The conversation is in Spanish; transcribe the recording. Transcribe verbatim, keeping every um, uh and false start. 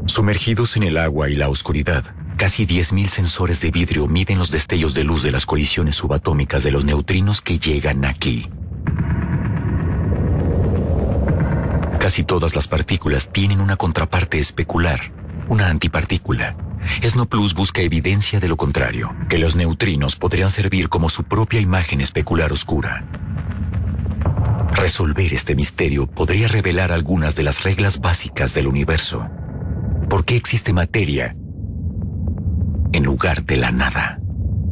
Sumergidos en el agua y la oscuridad, casi diez mil sensores de vidrio miden los destellos de luz de las colisiones subatómicas de los neutrinos que llegan aquí. Casi todas las partículas tienen una contraparte especular, una antipartícula. SNOplus busca evidencia de lo contrario, que los neutrinos podrían servir como su propia imagen especular oscura. Resolver este misterio podría revelar algunas de las reglas básicas del universo. ¿Por qué existe materia en lugar de la nada?